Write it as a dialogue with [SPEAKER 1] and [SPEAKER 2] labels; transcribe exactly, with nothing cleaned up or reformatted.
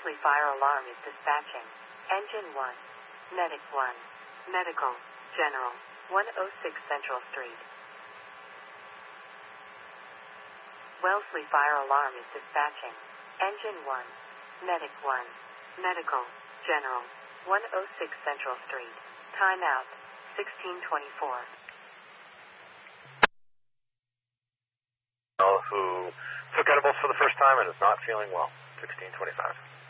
[SPEAKER 1] Wellesley Fire Alarm is dispatching. Engine one. Medic one. Medical. General. one oh six Central Street. Wellesley Fire Alarm is dispatching. Engine one. Medic one. Medical. General. one oh six Central Street. Timeout. sixteen twenty-four.
[SPEAKER 2] Who took edibles for the first time and is not feeling well. sixteen twenty-five.